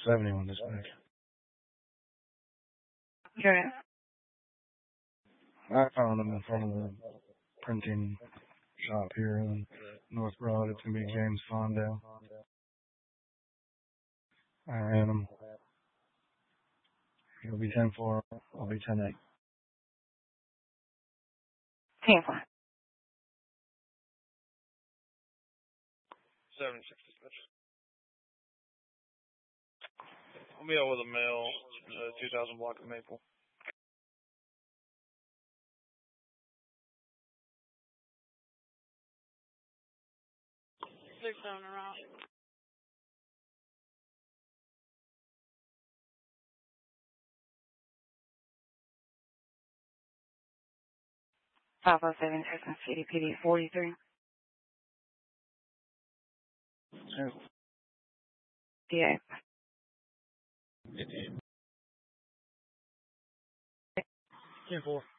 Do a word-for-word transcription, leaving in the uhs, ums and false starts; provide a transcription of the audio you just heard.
seventy-one dispatch. Sure. I found him in front of the printing shop here in North Broad. It's going to be James Fondale. I ran him. He'll be ten four. I'll be ten eight. ten four. seven six dispatch. I'll be out with a male, uh, two thousand block of Maple. Six seven around. five oh seven Texas City P D forty-three. Who? Yeah. ten four.